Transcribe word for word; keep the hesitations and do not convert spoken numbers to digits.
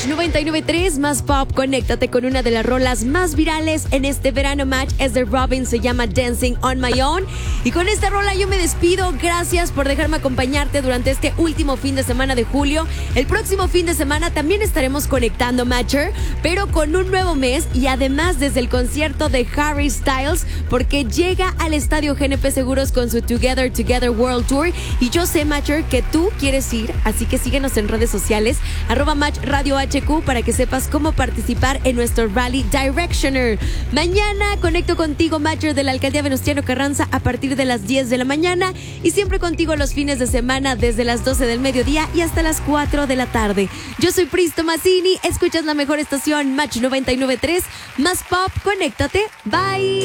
noventa y nueve punto tres, más pop. Conéctate con una de las rolas más virales en este verano. Match es de Robin, se llama Dancing on My Own. Y con esta rola yo me despido. Gracias por dejarme acompañarte durante este último fin de semana de julio. El próximo fin de semana también estaremos conectando, Matcher, pero con un nuevo mes y además desde el concierto de Harry Styles, porque llega al Estadio G N P Seguros con su Together Together World Tour. Y yo sé, Matcher, que tú quieres ir, así que síguenos en redes sociales, arroba Match Radio H Q, para que sepas cómo participar en nuestro Rally Directioner. Mañana conecto contigo, Matcher, de la Alcaldía Venustiano Carranza, a partir de las diez de la mañana, y siempre contigo los fines de semana desde las doce del mediodía y hasta las cuatro de la tarde. Yo soy Pristo Mazzini, escuchas la mejor estación, Match noventa y nueve punto tres, más pop. Conéctate, bye.